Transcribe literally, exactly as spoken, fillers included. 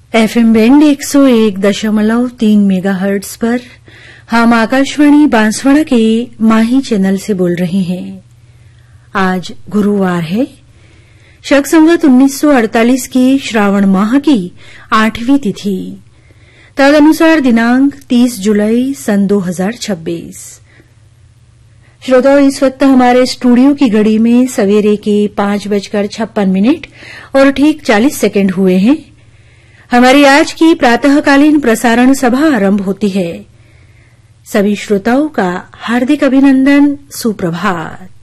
FM band एक सौ एक दशमलव तीन मेगाहर्ट्ज पर हम आकाशवाणी बांसवाड़ा के माही चैनल से बोल रहे हैं। आज गुरुवार है, शक संवत उन्नीस सौ अड़तालीस की श्रावण माह की आठवीं तिथि, तदनुसार दिनांक तीस जुलाई सन दो हजार छब्बीस। श्रोताओं, इस वक्त हमारे स्टूडियो की घड़ी में सवेरे के पांच बजकर छप्पन मिनट और ठीक चालीस सेकंड हुए हैं। हमारी आज की प्रातःकालीन प्रसारण सभा आरंभ होती है। सभी श्रोताओं का हार्दिक अभिनंदन, सुप्रभात।